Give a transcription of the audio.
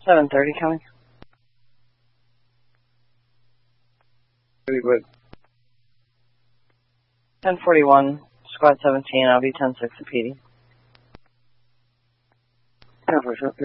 7:30 coming. Very good. 10:41, squad 17, I'll be 10-6 at PD. Yeah, for sure.